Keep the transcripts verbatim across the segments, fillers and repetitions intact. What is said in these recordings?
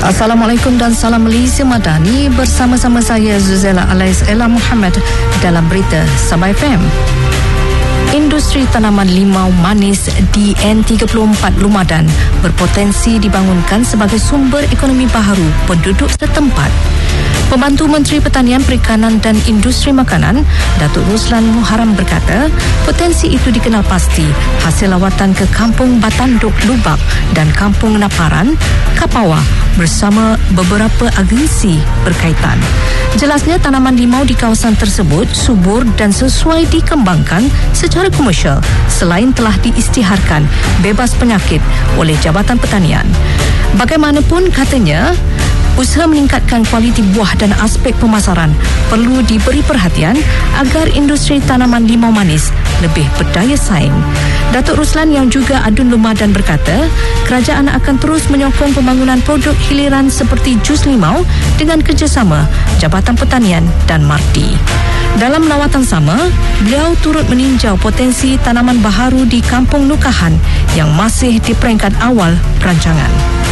Assalamualaikum dan salam Malaysia Madani, bersama-sama saya Zuzela Alais Ella Muhammad dalam berita Sabah F M. Industri tanaman limau manis di N tiga puluh empat Lumadan berpotensi dibangunkan sebagai sumber ekonomi baharu penduduk setempat. Pembantu Menteri Pertanian, Perikanan dan Industri Makanan, Datuk Ruslan Muharram berkata, potensi itu dikenal pasti hasil lawatan ke Kampung Batanduk Lubak dan Kampung Naparan, Kapawa bersama beberapa agensi berkaitan. Jelasnya tanaman limau di kawasan tersebut subur dan sesuai dikembangkan secara komersial selain telah diisytiharkan bebas penyakit oleh Jabatan Pertanian. Bagaimanapun katanya, usaha meningkatkan kualiti buah dan aspek pemasaran perlu diberi perhatian agar industri tanaman limau manis lebih berdaya saing. Datuk Ruslan yang juga Adun Lumadan berkata, kerajaan akan terus menyokong pembangunan produk hiliran seperti jus limau dengan kerjasama Jabatan Pertanian dan Marti. Dalam lawatan sama, beliau turut meninjau potensi tanaman baharu di Kampung Nukahan yang masih di peringkat awal perancangan.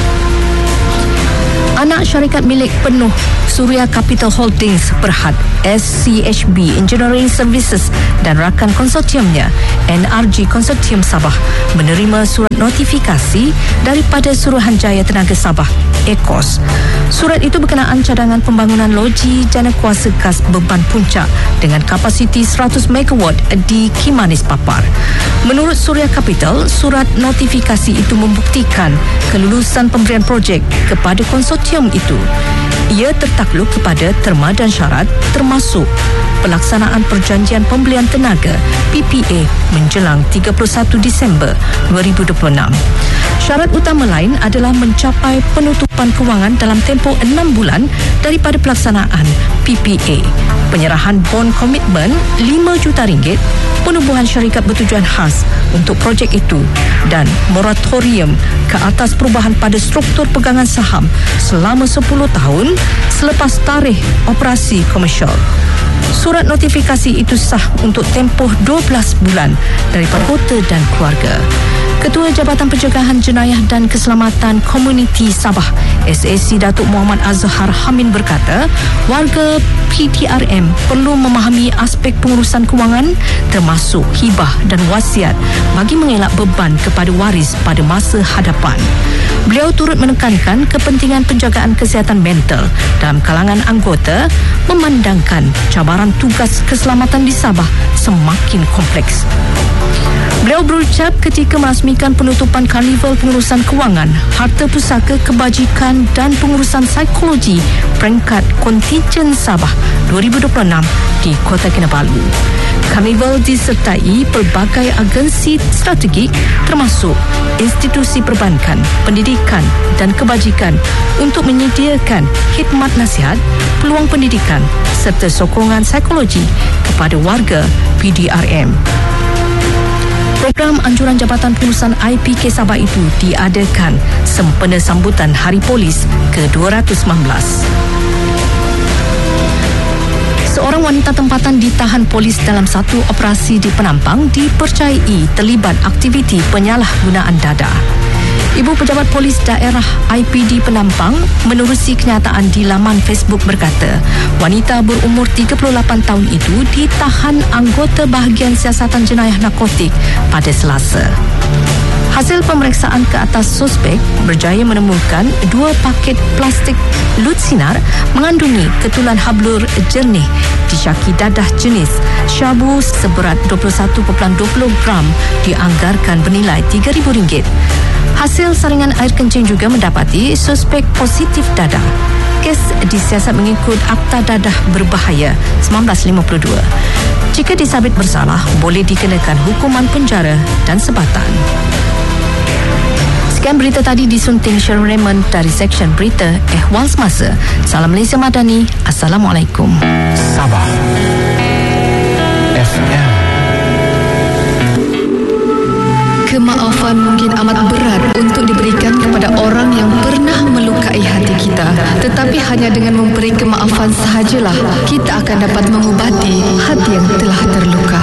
Anak syarikat milik penuh Suria Capital Holdings Berhad S C H B Engineering Services dan rakan konsortiumnya N R G Konsortium Sabah menerima surat notifikasi daripada Suruhanjaya Tenaga Sabah A C O S. Surat itu berkenaan cadangan pembangunan loji jana kuasa gas beban puncak dengan kapasiti seratus megawatt di Kimanis Papar. Menurut Suria Capital, surat notifikasi itu membuktikan kelulusan pemberian projek kepada konsortium itu. Ia tertakluk kepada terma dan syarat termasuk pelaksanaan perjanjian pembelian tenaga P P A menjelang tiga puluh satu Disember dua ribu dua puluh enam. Syarat utama lain adalah mencapai penutupan kewangan dalam tempoh enam bulan daripada pelaksanaan P P A, penyerahan bon komitmen lima juta ringgit, penubuhan syarikat bertujuan khas untuk projek itu dan moratorium ke atas perubahan pada struktur pegangan saham selama sepuluh tahun selepas tarikh operasi komersial. Surat notifikasi itu sah untuk tempoh dua belas bulan daripada kota dan keluarga. Ketua Jabatan Pencegahan Jenayah dan Keselamatan Komuniti Sabah S A C Datuk Muhammad Azhar Hamin berkata, warga P D R M perlu memahami aspek pengurusan kewangan termasuk hibah dan wasiat bagi mengelak beban kepada waris pada masa hadapan. Beliau turut menekankan kepentingan penjagaan kesihatan mental dalam kalangan anggota memandangkan cabaran tugas keselamatan di Sabah semakin kompleks. Beliau berucap ketika merasmikan penutupan Karnival Pengurusan Kewangan, Harta Pusaka, Kebajikan dan Pengurusan Psikologi peringkat kontingen Sabah dua ribu dua puluh enam di Kota Kinabalu. Karnival disertai pelbagai agensi strategik termasuk institusi perbankan, pendidikan dan kebajikan untuk menyediakan khidmat nasihat, peluang pendidikan serta sokongan psikologi kepada warga P D R M. Program anjuran Jabatan Pengurusan I P K Sabah itu diadakan sempena sambutan Hari Polis ke dua ratus sembilan belas. Seorang wanita tempatan ditahan polis dalam satu operasi di Penampang dipercayai terlibat aktiviti penyalahgunaan dada. Ibu Pejabat Polis Daerah I P D Penampang menerusi kenyataan di laman Facebook berkata, wanita berumur tiga puluh lapan tahun itu ditahan anggota bahagian siasatan jenayah narkotik pada Selasa. Hasil pemeriksaan ke atas suspek berjaya menemukan dua paket plastik lut sinar mengandungi ketulan hablur jernih disyaki dadah jenis syabu seberat dua puluh satu perpuluhan dua puluh gram dianggarkan bernilai tiga ribu ringgit. Hasil saringan air kencing juga mendapati suspek positif dadah. Kes disiasat mengikut Akta Dadah Berbahaya seribu sembilan ratus lima puluh dua. Jika disabit bersalah, boleh dikenakan hukuman penjara dan sebatan. Sekian berita tadi disunting Sharon Raymond dari Seksyen Berita Ehwal Semasa. Salam Malaysia Madani. Assalamualaikum. Sabah F M. Kemaafan mungkin amat berat untuk diberikan kepada orang yang pernah melukai hati kita. Tetapi hanya dengan memberi kemaafan sahajalah kita akan dapat mengubati hati yang telah terluka.